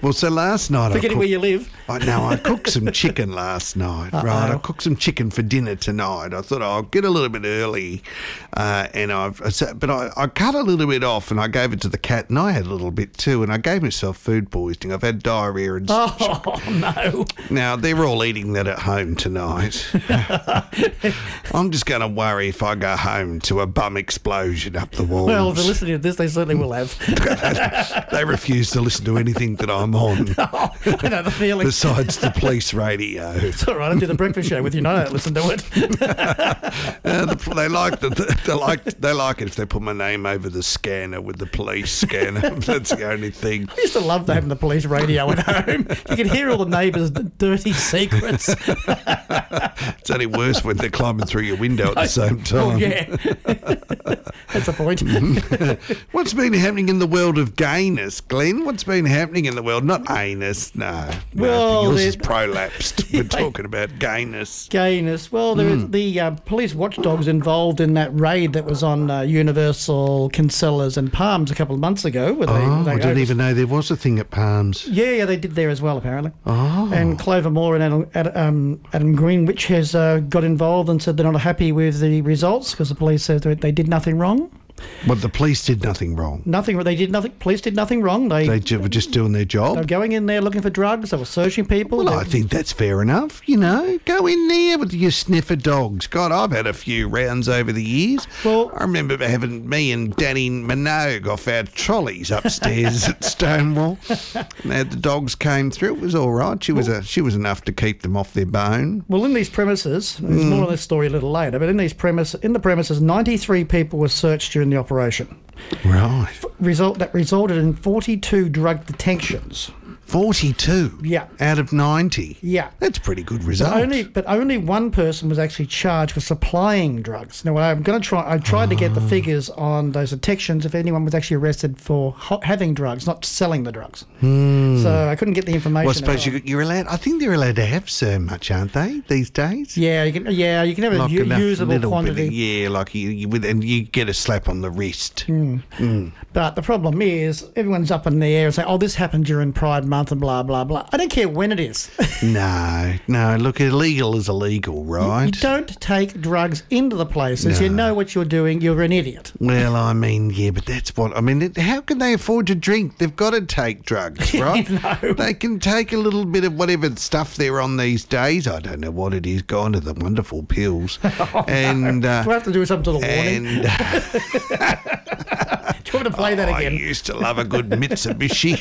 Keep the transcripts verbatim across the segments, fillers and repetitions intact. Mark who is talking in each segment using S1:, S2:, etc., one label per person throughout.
S1: Well, so last night
S2: Forgetting
S1: I cooked,
S2: where you live.
S1: I know I cooked some chicken last night.
S2: Uh-oh.
S1: Right, I cooked some chicken for dinner tonight. I thought I'll get a little bit early, uh, and I've but I, I cut a little bit off and I gave it to the cat, and I had a little bit too, and I gave myself food poisoning. I've had diarrhea and.
S2: Oh no!
S1: Now they're all eating that at home tonight. I'm just going to worry if I go home to a bum explosion up the walls.
S2: Well, if they're listening to this, they certainly will have.
S1: They refuse to listen to anything that I'm on.
S2: Oh, I know the feeling.
S1: Besides the police radio.
S2: It's all right. I do the breakfast show with you. No, I don't listen to it.
S1: uh, the, they like the, they like they like it if they put my name over the scanner with the police scanner. That's the only thing.
S2: I used to love having the police radio at home. You could hear all the neighbours' dirty secrets.
S1: It's only worse when they're climbing through your window at the same time.
S2: Oh yeah, that's the point.
S1: What's been happening in the world of gayness, Glenn? What's been happening in the world? Not anus, no.
S2: Well,
S1: no, yours is
S2: there's-
S1: prolapsed. We're talking about gayness.
S2: Gayness. Well, there is the uh, police watchdogs involved in that raid that was on uh, Universal, Kinsellas and Palms a couple of months ago. Where they,
S1: Oh,
S2: they
S1: I didn't
S2: overs-
S1: even know there was a thing at Palms.
S2: Yeah, yeah, they did there as well, apparently.
S1: Oh.
S2: And Clover Moore and Adam, Ad- um, Adam Greenwich has uh, got involved and said they're not happy with the results because the police said that they did nothing wrong.
S1: But the police did nothing wrong.
S2: Nothing. They did nothing. Police did nothing wrong. They,
S1: They ju- were just doing their
S2: they were
S1: job.
S2: going in there looking for drugs. They were searching people.
S1: Well,
S2: They-
S1: I think that's fair enough. You know, go in there with your sniffer dogs. God, I've had a few rounds over the years.
S2: Well-
S1: I remember having me and Danny Minogue off our trolleys upstairs at Stonewall. And the dogs came through. It was all right. She was a she was enough to keep them off their bone.
S2: Well, in these premises, there's more on this story a little later, but in these premise, in the premises, ninety-three people were searched during the operation.
S1: Right.
S2: Result that resulted in forty-two drug detentions.
S1: forty-two.
S2: Yeah.
S1: Out of ninety.
S2: Yeah.
S1: That's a pretty good result.
S2: But only, but only one person was actually charged for supplying drugs. Now, I'm going to try. I tried to get the figures on those detections if anyone was actually arrested for ho- having drugs, not selling the drugs. So I couldn't get the information.
S1: Well, I suppose
S2: about-
S1: you, you're allowed. I think they're allowed to have so much, aren't they, these days?
S2: Yeah, you can. Yeah, you can have a
S1: Like
S2: u-
S1: enough
S2: usable
S1: little
S2: quantity.
S1: bit of, yeah, like you, you with, and you get a slap on the wrist.
S2: But the problem is, everyone's up in the air and say, "Oh, this happened during Pride Month," and blah blah blah. I don't care when it is.
S1: No, no. Look, illegal is illegal, right?
S2: You don't take drugs into the places. You know what you're doing. You're an idiot.
S1: Well, I mean, yeah, but that's what I mean. it- How can they afford to drink? They've got to take drugs, right?
S2: No.
S1: They can take a little bit of whatever stuff they're on these days. I don't know what it is. Gone to the wonderful pills, and uh,
S2: Do I have to do something to the warning?
S1: and.
S2: Do you want me to play that
S1: I
S2: again?
S1: used to love a good Mitsubishi.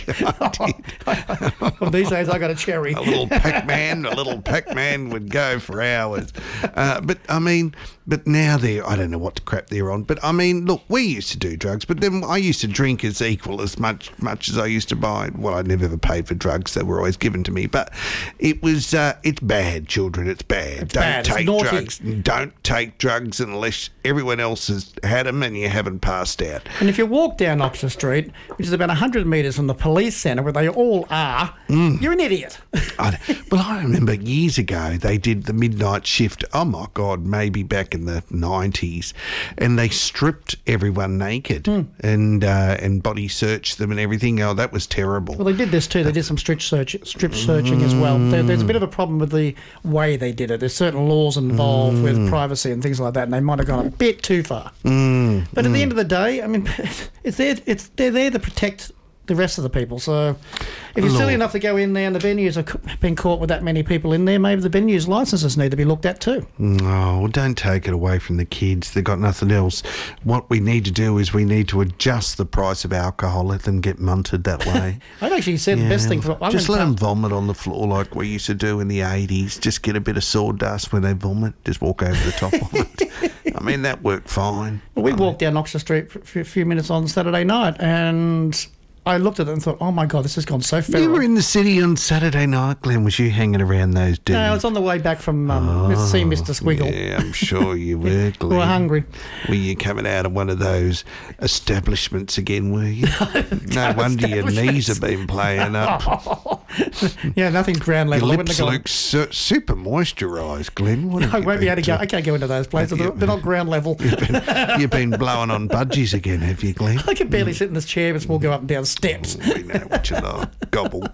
S1: I did.
S2: Well, these days I got a cherry.
S1: A little Pac-Man, a little Pac-Man would go for hours. Uh, but, I mean, but now they're, I don't know what crap they're on. But, I mean, look, we used to do drugs, but then I used to drink as equal as much much as I used to buy. Well, I never ever paid for drugs. They were always given to me. But it was, uh, it's bad, children. It's bad.
S2: It's
S1: don't
S2: bad. It's
S1: take
S2: naughty.
S1: drugs. Don't take drugs unless everyone else has had them and you haven't passed out.
S2: And if you walk down Oxford Street, which is about one hundred metres from the police centre where they all are, you're an idiot.
S1: I, well, I remember years ago they did the midnight shift. Oh my God, maybe back in the nineties, and they stripped everyone naked and uh, and body searched them and everything. Oh, that was terrible.
S2: Well, they did this too. They did some strip search, strip searching as well. There, there's a bit of a problem with the way they did it. There's certain laws involved with privacy and things like that, and they might have gone a bit too far. But at the end of the day, I mean, it's there. It's they're there to protect the rest of the people. So if you're silly
S1: Look.
S2: enough to go in there and the venues have c- been caught with that many people in there, maybe the venues licenses need to be looked at too.
S1: Oh, well, don't take it away from the kids. They've got nothing else. What we need to do is we need to adjust the price of alcohol, let them get munted that way.
S2: I've actually said the best thing for I
S1: Just
S2: went
S1: let them
S2: past-
S1: vomit on the floor like we used to do in the eighties. Just get a bit of sawdust when they vomit. Just walk over the top of it. I mean, that worked fine.
S2: Well, we walked down Oxford Street for for a few minutes on Saturday night, and I looked at it and thought, "Oh my God, this has gone so feral."
S1: You were in the city on Saturday night, Glenn. Was you hanging around those dudes?
S2: No, it's on the way back from um, to see Mister Squiggle.
S1: Yeah, I'm sure you were,
S2: We
S1: Glenn.
S2: were hungry.
S1: Were you coming out of one of those establishments again, were you? No wonder your knees have been playing up.
S2: Yeah, nothing's ground
S1: Your
S2: level. I wouldn't
S1: lips
S2: have gone-
S1: look su- super moisturised, Glenn. What have
S2: I
S1: you
S2: won't be
S1: been
S2: able to go.
S1: to-
S2: I can't go into those places. They're they're not ground level.
S1: You've been blowing on budgies again, have you, Glenn?
S2: I can barely sit in this chair, but we'll go up and down steps.
S1: We know what you like. Gobble,